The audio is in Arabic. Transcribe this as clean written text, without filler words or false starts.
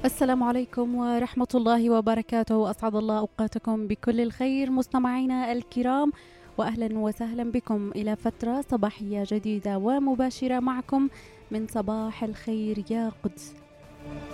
السلام عليكم ورحمة الله وبركاته، أسعد الله أوقاتكم بكل الخير مستمعينا الكرام، وأهلا وسهلا بكم إلى فترة صباحية جديدة ومباشرة معكم من صباح الخير يا قدس.